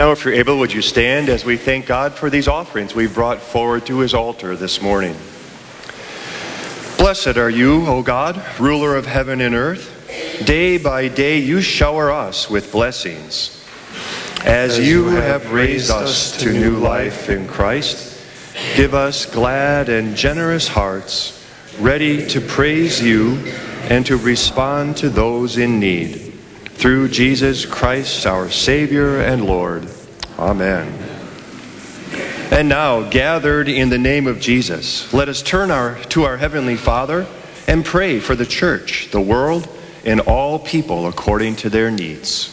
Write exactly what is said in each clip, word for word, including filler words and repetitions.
Now, if you're able, would you stand as we thank God for these offerings we've brought forward to his altar this morning. Blessed are you, O God, ruler of heaven and earth. Day by day you shower us with blessings. As you have raised us to new life in Christ, give us glad and generous hearts, ready to praise you and to respond to those in need. Through Jesus Christ, our Savior and Lord. Amen. And now, gathered in the name of Jesus, let us turn our, to our Heavenly Father and pray for the church, the world, and all people according to their needs.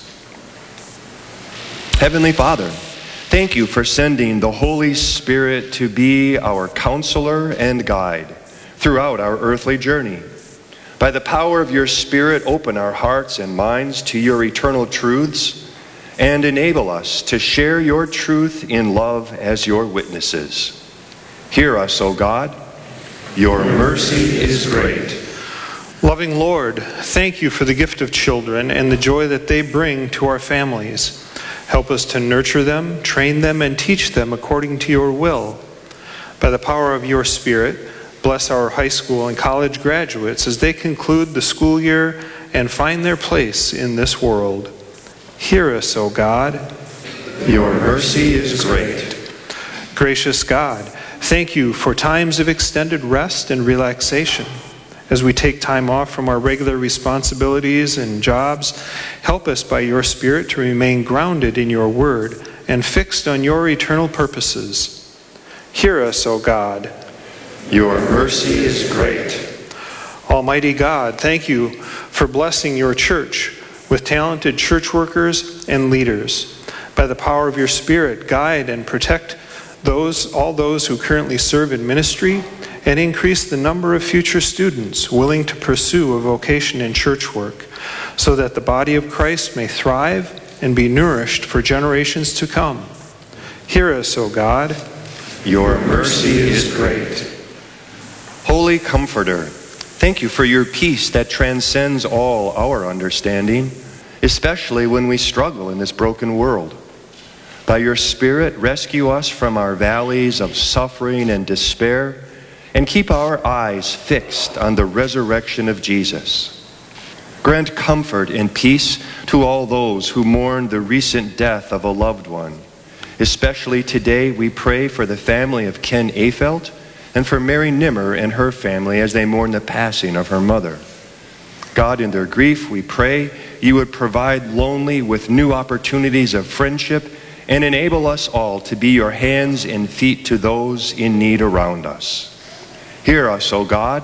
Heavenly Father, thank you for sending the Holy Spirit to be our counselor and guide throughout our earthly journey. By the power of your Spirit, open our hearts and minds to your eternal truths and enable us to share your truth in love as your witnesses. Hear us, O God. Your mercy is great. Loving Lord, thank you for the gift of children and the joy that they bring to our families. Help us to nurture them, train them, and teach them according to your will. By the power of your Spirit, bless our high school and college graduates as they conclude the school year and find their place in this world. Hear us, O God. Your mercy is great. Gracious God, thank you for times of extended rest and relaxation. As we take time off from our regular responsibilities and jobs, help us by your Spirit to remain grounded in your word and fixed on your eternal purposes. Hear us, O God. Your mercy is great. Almighty God, thank you for blessing your church with talented church workers and leaders. By the power of your Spirit, guide and protect those, all those who currently serve in ministry, and increase the number of future students willing to pursue a vocation in church work, so that the body of Christ may thrive and be nourished for generations to come. Hear us, O God. Your mercy is great. Holy Comforter, thank you for your peace that transcends all our understanding, especially when we struggle in this broken world. By your Spirit, rescue us from our valleys of suffering and despair, and keep our eyes fixed on the resurrection of Jesus. Grant comfort and peace to all those who mourn the recent death of a loved one. Especially today, we pray for the family of Ken Afelt and for Mary Nimmer and her family as they mourn the passing of her mother. God, in their grief, we pray you would provide lonely with new opportunities of friendship and enable us all to be your hands and feet to those in need around us. Hear us, O God.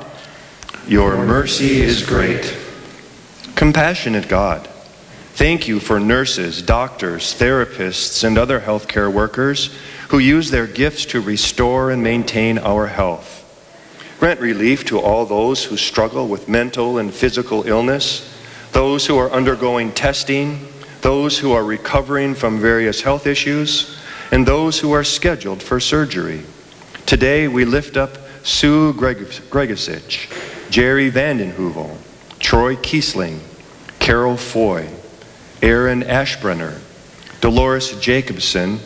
Your mercy is great. Compassionate God, thank you for nurses, doctors, therapists, and other healthcare workers who use their gifts to restore and maintain our health. Grant relief to all those who struggle with mental and physical illness, those who are undergoing testing, those who are recovering from various health issues, and those who are scheduled for surgery. Today we lift up Sue Gregosich, Jerry Vandenheuvel, Troy Kiesling, Carol Foy, Aaron Ashbrenner, Dolores Jacobson,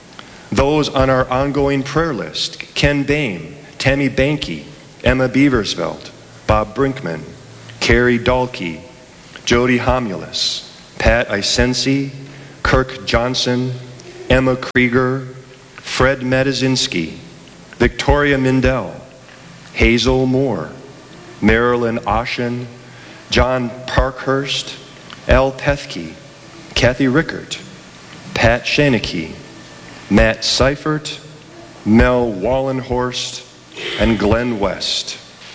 those on our ongoing prayer list, Ken Boehm, Tammy Banke, Emma Beaversveld, Bob Brinkman, Carrie Dahlke, Jody Homulus, Pat Isensi, Kirk Johnson, Emma Krieger, Fred Matazinski, Victoria Mindell, Hazel Moore, Marilyn Oshin, John Parkhurst, Al Pethke, Kathy Rickert, Pat Shaneke, Matt Seifert, Mel Wallenhorst, and Glenn West.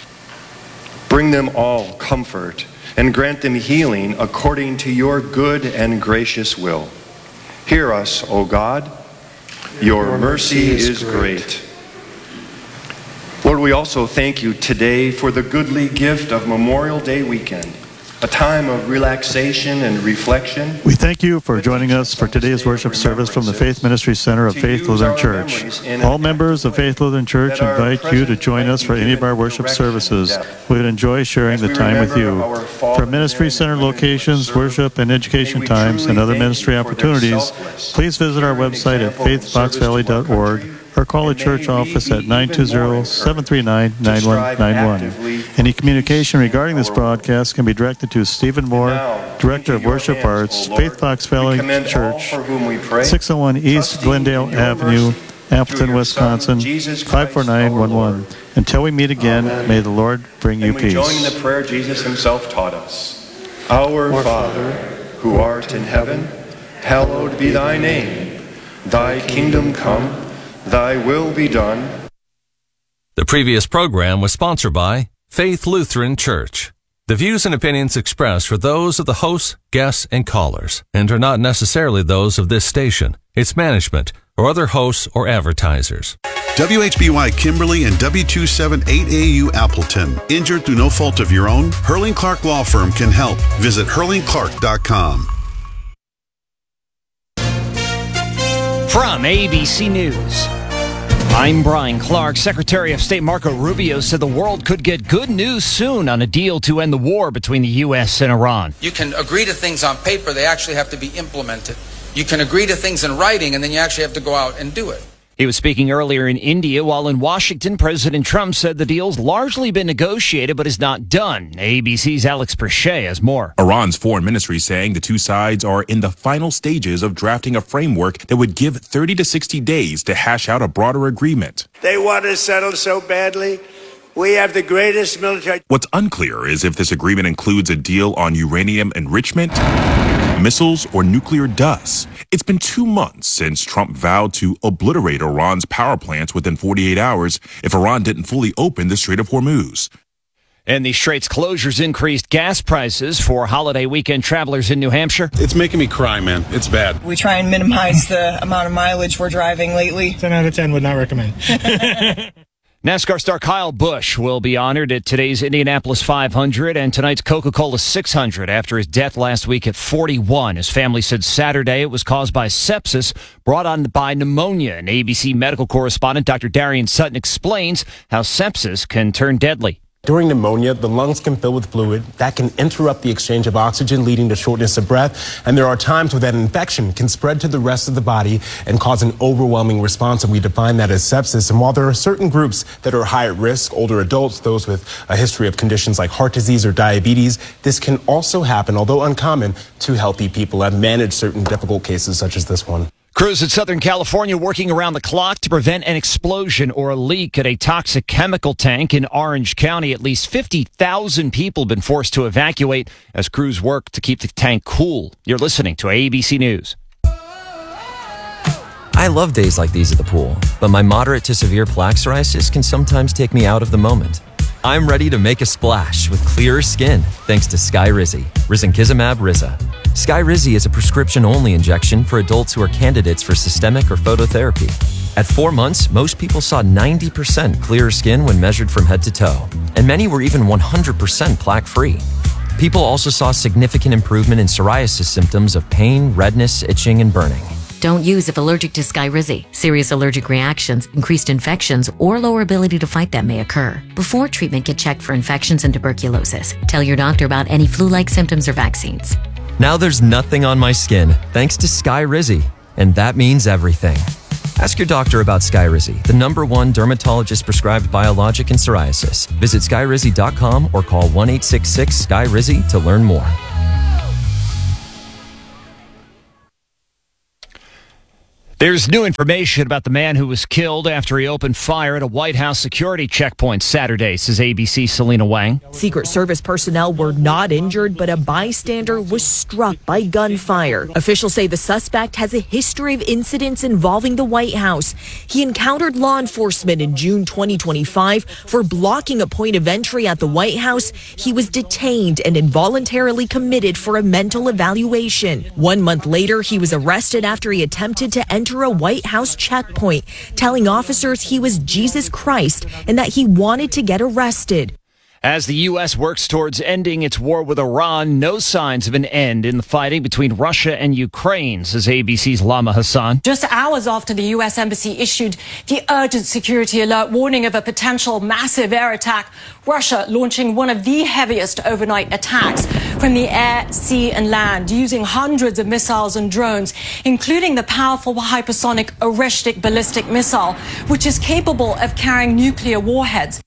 Bring them all comfort and grant them healing according to your good and gracious will. Hear us, O God. Your mercy is great. Lord, we also thank you today for the goodly gift of Memorial Day weekend. a time of relaxation and reflection. We thank you for joining us for today's worship service from the Faith Ministry Center of Faith Lutheran Church. All members of Faith Lutheran Church invite you to join us for any of our worship services. We would enjoy sharing the time with you. For Ministry Center locations, worship and education times, and other ministry opportunities, please visit our website at faith fox valley dot org or call the church office at nine two zero, seven three nine, nine one nine one. Any communication regarding this broadcast can be directed to Stephen Moore, Director of Worship Arts, Faith Fox Valley Church, six oh one East Glendale Avenue, Appleton, Wisconsin, five four nine one one. Until we meet again, may the Lord bring you peace. And we join in the prayer Jesus himself taught us. Our Father, who art in heaven, hallowed be thy name. Thy kingdom come. Thy will be done. The previous program was sponsored by Faith Lutheran Church. The views and opinions expressed are those of the hosts, guests, and callers, and are not necessarily those of this station, its management, or other hosts or advertisers. W H B Y Kimberly and W two seven eight A U Appleton. Injured through no fault of your own? Hurling Clark Law Firm can help. Visit hurling clark dot com. From A B C News, I'm Brian Clark. Secretary of State Marco Rubio said the world could get good news soon on a deal to end the war between the U S and Iran. You can agree to things on paper, they actually have to be implemented. You can agree to things in writing, and then you actually have to go out and do it. He was speaking earlier in India, while in Washington, President Trump said the deal's largely been negotiated but is not done. A B C's Alex Perche has more. Iran's foreign ministry saying the two sides are in the final stages of drafting a framework that would give thirty to sixty days to hash out a broader agreement. They want to settle so badly. We have the greatest military. What's unclear is if this agreement includes a deal on uranium enrichment, missiles, or nuclear dust. It's been two months since Trump vowed to obliterate Iran's power plants within forty-eight hours if Iran didn't fully open the Strait of Hormuz. And the Strait's closures increased gas prices for holiday weekend travelers in New Hampshire. It's making me cry, man. It's bad. We try and minimize the amount of mileage we're driving lately. ten out of ten would not recommend. NASCAR star Kyle Busch will be honored at today's Indianapolis five hundred and tonight's Coca-Cola six hundred after his death last week at forty-one. His family said Saturday it was caused by sepsis brought on by pneumonia. And A B C medical correspondent Doctor Darian Sutton explains how sepsis can turn deadly. During pneumonia, the lungs can fill with fluid that can interrupt the exchange of oxygen, leading to shortness of breath. And there are times where that infection can spread to the rest of the body and cause an overwhelming response. And we define that as sepsis. And while there are certain groups that are high at risk, older adults, those with a history of conditions like heart disease or diabetes, this can also happen, although uncommon, to healthy people. I've managed certain difficult cases such as this one. Crews in Southern California working around the clock to prevent an explosion or a leak at a toxic chemical tank in Orange County. At least fifty thousand people have been forced to evacuate as crews work to keep the tank cool. You're listening to A B C News. I love days like these at the pool, but my moderate to severe plaque psoriasis can sometimes take me out of the moment. I'm ready to make a splash with clearer skin thanks to Skyrizi, risankizumab Riza. Skyrizi is a prescription-only injection for adults who are candidates for systemic or phototherapy. At four months, most people saw ninety percent clearer skin when measured from head to toe, and many were even one hundred percent plaque-free. People also saw significant improvement in psoriasis symptoms of pain, redness, itching, and burning. Don't use if allergic to Skyrizi. Serious allergic reactions, increased infections, or lower ability to fight them may occur. Before treatment, get checked for infections and tuberculosis. Tell your doctor about any flu-like symptoms or vaccines. Now there's nothing on my skin thanks to Skyrizi, and that means everything. Ask your doctor about Skyrizi, the number one dermatologist-prescribed biologic in psoriasis. Visit skyrizi dot com or call one eight six six Skyrizi to learn more. There's new information about the man who was killed after he opened fire at a White House security checkpoint Saturday, says A B C's Selena Wang. Secret Service personnel were not injured, but a bystander was struck by gunfire. Officials say the suspect has a history of incidents involving the White House. He encountered law enforcement in June twenty twenty-five for blocking a point of entry at the White House. He was detained and involuntarily committed for a mental evaluation. One month later, he was arrested after he attempted to enter a White House checkpoint, telling officers he was Jesus Christ and that he wanted to get arrested. As the U S works towards ending its war with Iran, no signs of an end in the fighting between Russia and Ukraine, says A B C's Lama Hassan. Just hours after the U S Embassy issued the urgent security alert warning of a potential massive air attack, Russia launching one of the heaviest overnight attacks from the air, sea and land, using hundreds of missiles and drones, including the powerful hypersonic Oreshnik ballistic missile, which is capable of carrying nuclear warheads.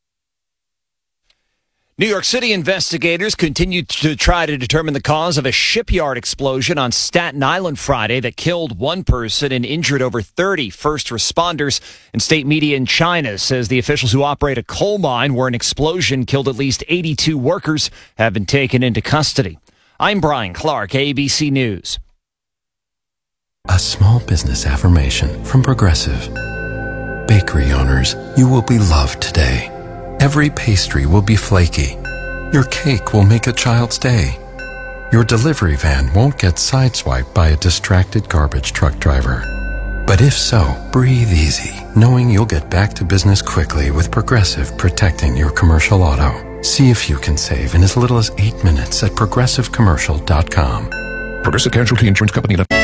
New York City investigators continue to try to determine the cause of a shipyard explosion on Staten Island Friday that killed one person and injured over thirty first responders. And state media in China says the officials who operate a coal mine where an explosion killed at least eighty-two workers have been taken into custody. I'm Brian Clark, A B C News. A small business affirmation from Progressive. Bakery owners, you will be loved today. Every pastry will be flaky. Your cake will make a child's day. Your delivery van won't get sideswiped by a distracted garbage truck driver. But if so, breathe easy, knowing you'll get back to business quickly with Progressive protecting your commercial auto. See if you can save in as little as eight minutes at progressive commercial dot com. Progressive Casualty Insurance Company.